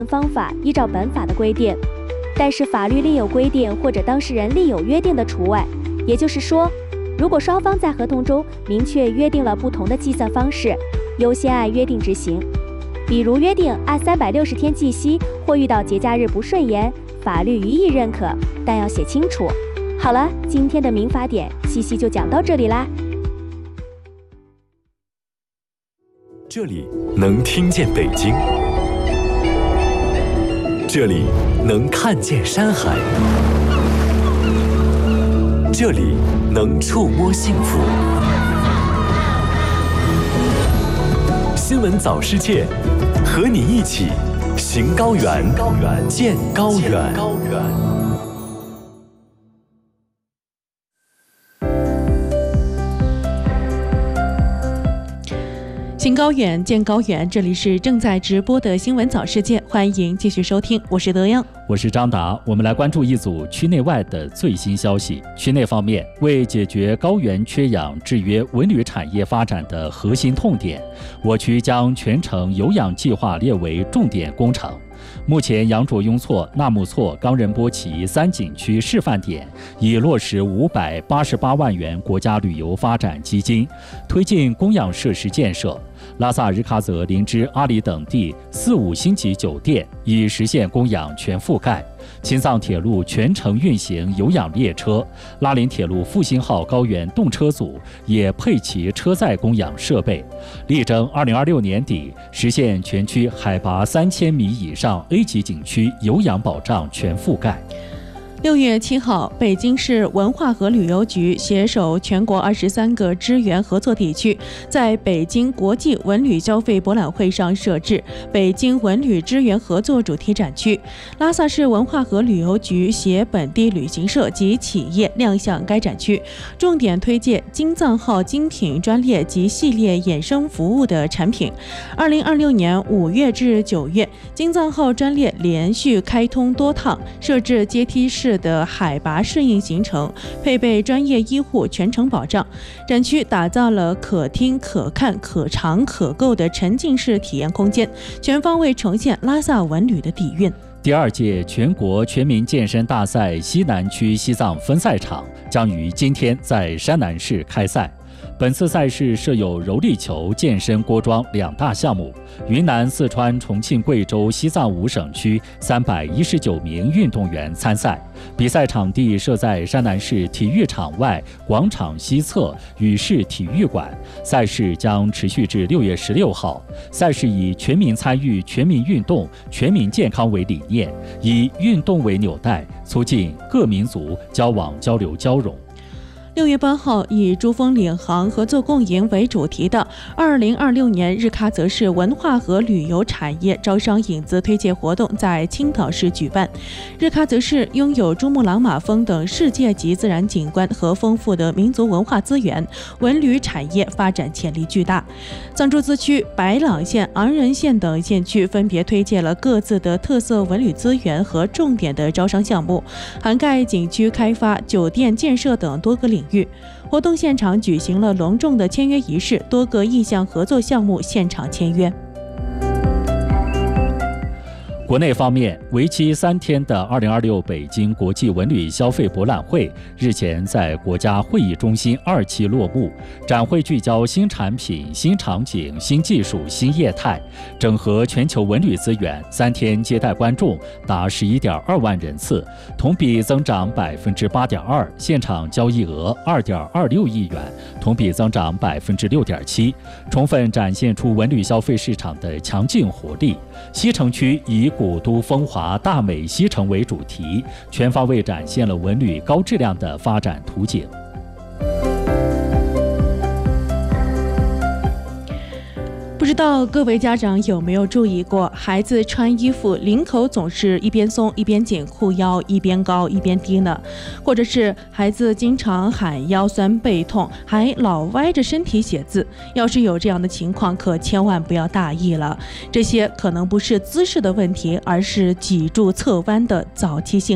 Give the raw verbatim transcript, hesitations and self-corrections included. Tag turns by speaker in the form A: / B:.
A: 方法依照本法的规定，但是法律另有规定或者当事人另有约定的除外。也就是说，如果双方在合同中明确约定了不同的计算方式，优先按约定执行。比如约定按三百六十天计息，或遇到节假日不顺延，法律予以认可，但要写清楚。好了，今天的民法典细细就讲到这里啦。
B: 这里能听见北京，这里能看见山海，这里能触摸幸福。新闻早世界，和你一起行高原，见高原。
C: 行高远，见高远，这里是正在直播的新闻早世界，欢迎继续收听，我是德阳，
D: 我是张达。我们来关注一组区内外的最新消息。区内方面，为解决高原缺氧制约文旅产业发展的核心痛点，我区将全程有氧计划列为重点工程。目前，羊卓雍措、纳木错、冈仁波齐三景区示范点已落实五百八十八万元国家旅游发展基金，推进供氧设施建设。拉萨日喀则、林芝、阿里等地四五星级酒店已实现供氧全覆盖。青藏铁路全程运行有氧列车，拉林铁路复兴号高原动车组也配齐车载供氧设备，力争二零二六年底实现全区海拔三千米以上 A 级景区有氧保障全覆盖。
C: 六月七号，北京市文化和旅游局携手全国二十三个支援合作地区，在北京国际文旅消费博览会上设置北京文旅支援合作主题展区。拉萨市文化和旅游局携本地旅行社及企业亮相该展区，重点推介京藏号精品专列及系列衍生服务的产品。二零二六年五月至九月，京藏号专列连续开通多趟，设置阶梯式的海拔适应行程，配备专业医护全程保障。展区打造了可听可看可尝可购的沉浸式体验空间，全方位呈现拉萨文旅的底蕴。
D: 第二届全国全民健身大赛西南区西藏分赛场将于今天在山南市开赛。本次赛事设有柔力球、健身锅庄两大项目。云南、四川、重庆、贵州、西藏五省区三百一十九名运动员参赛。比赛场地设在山南市体育场外广场西侧与市体育馆。赛事将持续至六月十六号。赛事以全民参与、全民运动、全民健康为理念，以运动为纽带，促进各民族交往、交流、交融。
C: 六月八号，以珠峰领航合作共赢为主题的二零二六年日喀则市文化和旅游产业招商引资推介活动在青岛市举办。日喀则市拥有珠穆朗玛峰等世界级自然景观和丰富的民族文化资源，文旅产业发展潜力巨大。藏珠自区、白朗县、昂仁县等县区分别推介了各自的特色文旅资源和重点的招商项目，涵盖景区开发、酒店建设等多个领域。活动现场举行了隆重的签约仪式，多个意向合作项目现场签约。
D: 国内方面，为期三天的二零二六北京国际文旅消费博览会日前在国家会议中心二期落幕。展会聚焦新产品、新场景、新技术、新业态，整合全球文旅资源，三天接待观众达十一点二万人次，同比增长百分之八点二，现场交易额二点二六亿元，同比增长百分之六点七，充分展现出文旅消费市场的强劲活力。西城区以古都风华大美西城为主题，全方位展现了文旅高质量的发展图景。
C: 不知道各位家长有没有注意过，孩子穿衣服领口总是一边松一边紧，裤腰一边高一边低呢？或者是孩子经常喊腰酸背痛，还老歪着身体写字？要是有这样的情况，可千万不要大意了，这些可能不是姿势的问题，而是脊柱侧弯的早期性